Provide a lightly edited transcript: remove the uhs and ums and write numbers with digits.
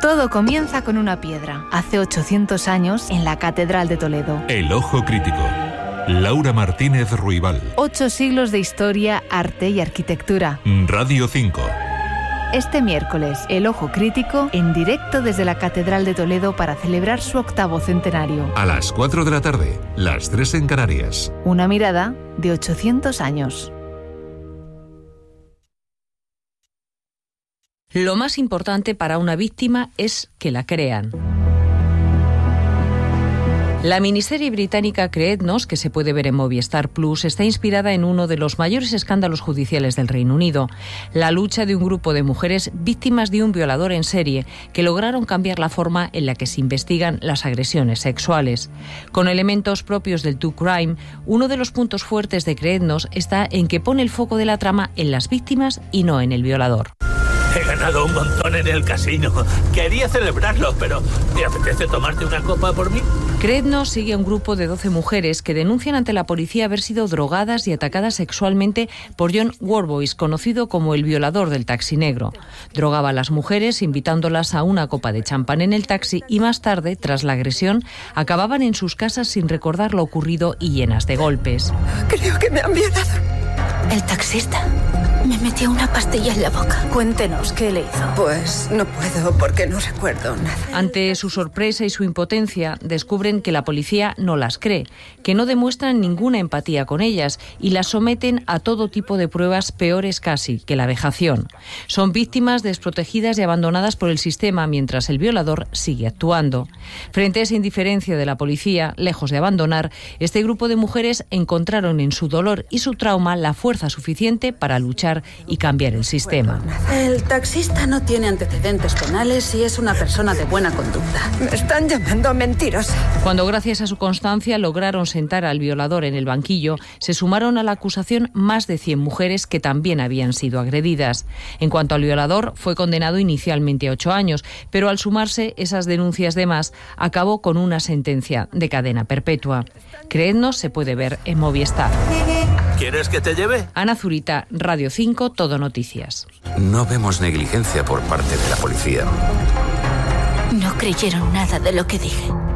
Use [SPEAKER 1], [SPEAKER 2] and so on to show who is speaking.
[SPEAKER 1] Todo comienza con una piedra. Hace 800 años, en la Catedral de Toledo.
[SPEAKER 2] El Ojo Crítico. Laura Martínez Ruibal.
[SPEAKER 1] 8 siglos de historia, arte y arquitectura.
[SPEAKER 2] Radio 5.
[SPEAKER 1] Este miércoles, El Ojo Crítico, en directo desde la Catedral de Toledo para celebrar su 8º centenario.
[SPEAKER 2] A las 4 de la tarde, las 3 en Canarias.
[SPEAKER 1] Una mirada de 800 años.
[SPEAKER 3] Lo más importante para una víctima es que la crean. La miniserie británica Creednos, que se puede ver en Movistar Plus, está inspirada en uno de los mayores escándalos judiciales del Reino Unido, la lucha de un grupo de mujeres víctimas de un violador en serie que lograron cambiar la forma en la que se investigan las agresiones sexuales. Con elementos propios del true crime, uno de los puntos fuertes de Creednos está en que pone el foco de la trama en las víctimas y no en el violador.
[SPEAKER 4] He ganado un montón en el casino. Quería celebrarlo, pero ¿te apetece tomarte una copa por mí?
[SPEAKER 3] Creednos sigue a un grupo de 12 mujeres que denuncian ante la policía haber sido drogadas y atacadas sexualmente por John Worboys, conocido como el violador del taxi negro. Drogaba a las mujeres invitándolas a una copa de champán en el taxi y más tarde, tras la agresión, acababan en sus casas sin recordar lo ocurrido y llenas de golpes.
[SPEAKER 5] Creo que me han violado.
[SPEAKER 6] El taxista me metió una pastilla en la boca. Cuéntenos qué le hizo.
[SPEAKER 5] Pues no puedo porque no recuerdo nada.
[SPEAKER 3] Ante su sorpresa y su impotencia, descubren que la policía no las cree, que no demuestran ninguna empatía con ellas y las someten a todo tipo de pruebas peores casi que la vejación. Son víctimas desprotegidas y abandonadas por el sistema mientras el violador sigue actuando. Frente a esa indiferencia de la policía, lejos de abandonar, este grupo de mujeres encontraron en su dolor y su trauma la fuerza suficiente para luchar y cambiar el sistema.
[SPEAKER 5] El taxista no tiene antecedentes penales y es una persona de buena conducta. Me están llamando mentirosa.
[SPEAKER 3] Cuando gracias a su constancia lograron sentar al violador en el banquillo, se sumaron a la acusación más de 100 mujeres que también habían sido agredidas. En cuanto al violador, fue condenado inicialmente a 8 años, pero al sumarse esas denuncias de más, acabó con una sentencia de cadena perpetua. Creednos se puede ver en Movistar.
[SPEAKER 4] ¿Quieres que te lleve?
[SPEAKER 3] Ana Zurita, Radio 5, Todo Noticias.
[SPEAKER 7] No vemos negligencia por parte de la policía.
[SPEAKER 6] No creyeron nada de lo que dije.